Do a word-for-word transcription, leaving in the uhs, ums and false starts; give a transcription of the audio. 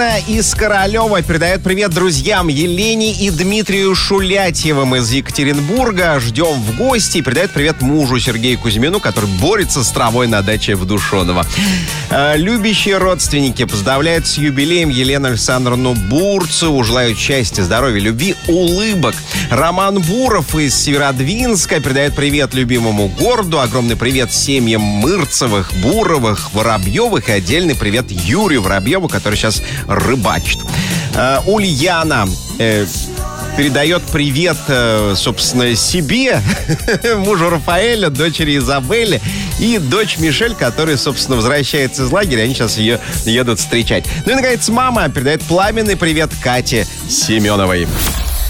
из Королева передает привет друзьям Елене и Дмитрию Шулятьевым из Екатеринбурга. Ждем в гости. И передает привет мужу Сергею Кузьмину, который борется с травой на даче в Душоново. Э, любящие родственники поздравляют с юбилеем Елену Александровну Бурцеву. Желают счастья, здоровья, любви, улыбок. Роман Буров из Северодвинска передает привет любимому городу. Огромный привет семьям Мырцевых, Буровых, Воробьевых. И отдельный привет Юрию Воробьеву, который сейчас рыбачит. Э, Ульяна э, передает привет, э, собственно, себе, мужу Рафаэля, дочери Изабелле и дочь Мишель, которая, собственно, возвращается из лагеря. Они сейчас ее едут встречать. Ну и, наконец, мама передает пламенный привет Кате Семеновой.